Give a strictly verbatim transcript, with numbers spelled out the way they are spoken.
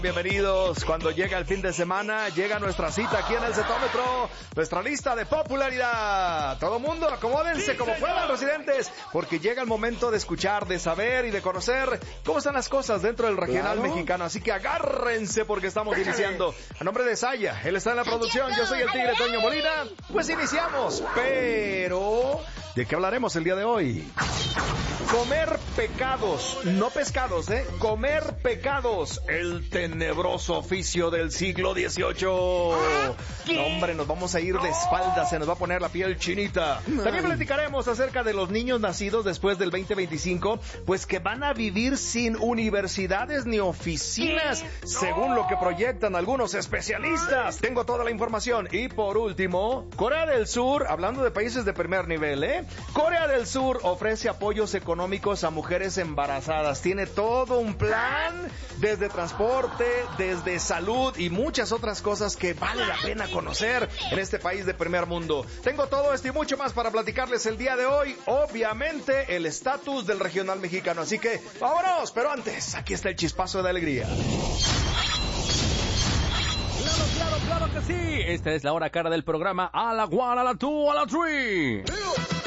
Bienvenidos. Cuando llega el fin de semana, llega nuestra cita aquí en el Zetómetro, nuestra lista de popularidad. Todo mundo, acomódense como puedan, residentes, porque llega el momento de escuchar, de saber y de conocer cómo están las cosas dentro del regional claro. mexicano. Así que agárrense porque estamos iniciando. A nombre de Saya, él está en la producción, yo soy el Tigre Toño Molina. Pues iniciamos, pero ¿de qué hablaremos el día de hoy? Comer pecados, no pescados, ¿eh? Comer pecados, el tenebroso oficio del siglo dieciocho. No, hombre, nos vamos a ir de espaldas, se nos va a poner la piel chinita. También platicaremos acerca de los niños nacidos después del veinte veinticinco, pues que van a vivir sin universidades ni oficinas, según lo que proyectan algunos especialistas. Tengo toda la información. Y por último, Corea del Sur, hablando de países de primer nivel, ¿eh? Corea del Sur ofrece apoyos económicos a mujeres embarazadas. Tiene todo un plan, desde transporte, desde salud y muchas otras cosas que vale la pena conocer en este país de primer mundo. Tengo todo esto y mucho más para platicarles el día de hoy. Obviamente, el estatus del regional mexicano. Así que, vámonos, pero antes, aquí está el chispazo de alegría. Claro, claro, claro que sí. Esta es la hora cara del programa. A la one, a la two, a la three.